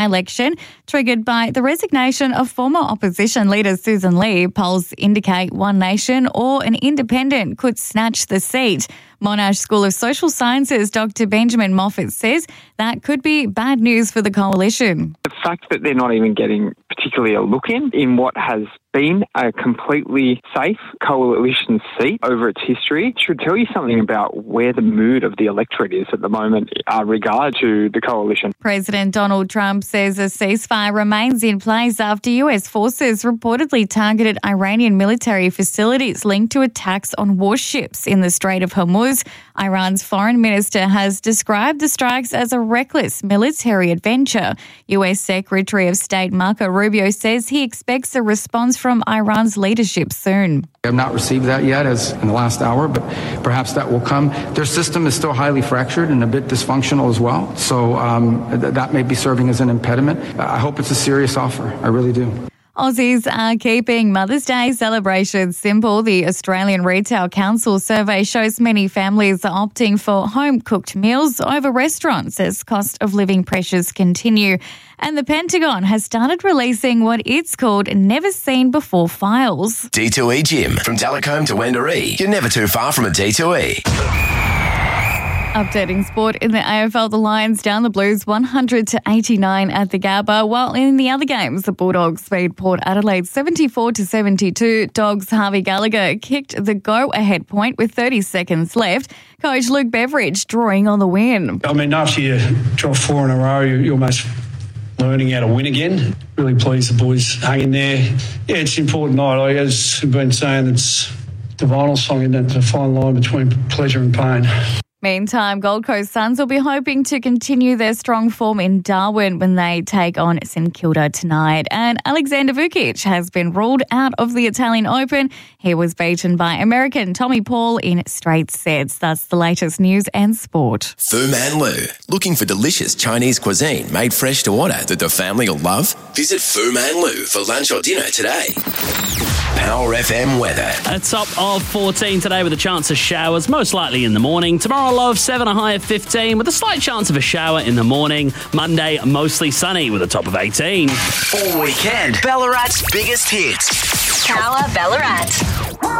election triggered by the resignation of former opposition leader Susan Lee. Polls indicate One Nation or an independent could snatch the seat. Monash School of Social Sciences Dr. Benjamin Moffat says that could be bad news for the coalition. The fact that they're not even getting particularly a look in what has been a completely safe coalition seat over its history should tell you something about where the mood of the electorate is at the moment regard to the coalition. President Donald Trump says a ceasefire remains in place after US forces reportedly targeted Iranian military facilities linked to attacks on warships in the Strait of Hormuz. Iran's foreign minister has described the strikes as a reckless military adventure. US Secretary of State Marco Rubio says he expects a response from Iran's leadership soon. I have not received that yet as in the last hour, but perhaps that will come. Their system is still highly fractured and a bit dysfunctional as well, so that may be serving as an impediment. I hope it's a serious offer. I really do. Aussies are keeping Mother's Day celebrations simple. The Australian Retail Council survey shows many families are opting for home-cooked meals over restaurants as cost of living pressures continue. And the Pentagon has started releasing what it's called never-seen-before files. D2E Gym. From Delacombe to Wendouree, you're never too far from a D2E. Updating sport in the AFL, the Lions down the Blues 100-89 at the Gabba, while in the other games, the Bulldogs beat Port Adelaide 74-72. Dogs' Harvey Gallagher kicked the go-ahead point with 30 seconds left. Coach Luke Beveridge drawing on the win. I mean, after you drop 4 in a row, you're almost learning how to win again. Really pleased the boys hang in there. Yeah, it's an important night. As we've been saying, it's the vinyl song, isn't it? The fine line between pleasure and pain. Meantime, Gold Coast Suns will be hoping to continue their strong form in Darwin when they take on St Kilda tonight. And Alexander Vukic has been ruled out of the Italian Open. He was beaten by American Tommy Paul in straight sets. That's the latest news and sport. Fu Man Lu. Looking for delicious Chinese cuisine made fresh to order that the family will love? Visit Fu Man Lu for lunch or dinner today. Power FM weather. A top of 14 today with a chance of showers, most likely in the morning. Tomorrow, low of 7, a high of 15 with a slight chance of a shower in the morning. Monday, mostly sunny with a top of 18. All weekend, Ballarat's biggest hits. Power Ballarat.